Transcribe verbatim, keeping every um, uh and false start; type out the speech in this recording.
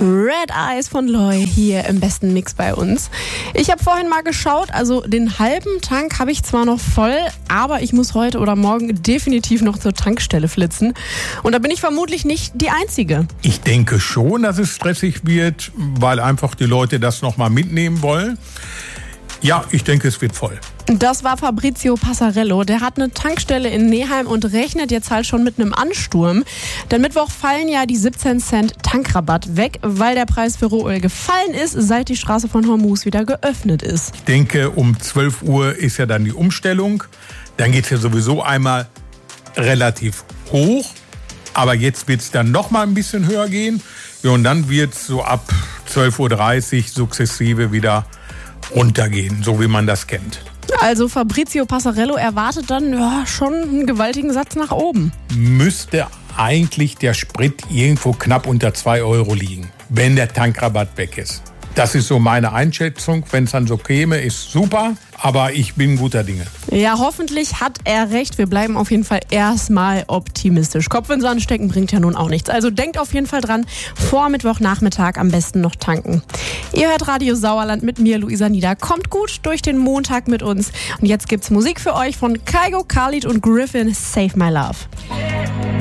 Red Eyes von Loy hier im besten Mix bei uns. Ich habe vorhin mal geschaut, also den halben Tank habe ich zwar noch voll, aber ich muss heute oder morgen definitiv noch zur Tankstelle flitzen. Und da bin ich vermutlich nicht die Einzige. Ich denke schon, dass es stressig wird, weil einfach die Leute das nochmal mitnehmen wollen. Ja, ich denke, es wird voll. Das war Fabrizio Passarello. Der hat eine Tankstelle in Neheim und rechnet jetzt halt schon mit einem Ansturm. Denn Mittwoch fallen ja die siebzehn Cent Tankrabatt weg, weil der Preis für Rohöl gefallen ist, seit die Straße von Hormuz wieder geöffnet ist. Ich denke, um zwölf Uhr ist ja dann die Umstellung. Dann geht es ja sowieso einmal relativ hoch. Aber jetzt wird es dann noch mal ein bisschen höher gehen. Ja, und dann wird es so ab zwölf Uhr dreißig sukzessive wieder runtergehen, so wie man das kennt. Also Fabrizio Passarello erwartet dann ja, schon einen gewaltigen Satz nach oben. Müsste eigentlich der Sprit irgendwo knapp unter zwei Euro liegen, wenn der Tankrabatt weg ist. Das ist so meine Einschätzung. Wenn es dann so käme, ist super. Aber ich bin guter Dinge. Ja, hoffentlich hat er recht. Wir bleiben auf jeden Fall erstmal optimistisch. Kopf in Sand stecken bringt ja nun auch nichts. Also denkt auf jeden Fall dran, vor Mittwochnachmittag am besten noch tanken. Ihr hört Radio Sauerland mit mir, Luisa Nieder. Kommt gut durch den Montag mit uns. Und jetzt gibt's Musik für euch von Kygo, Khalid und Griffin, Save My Love.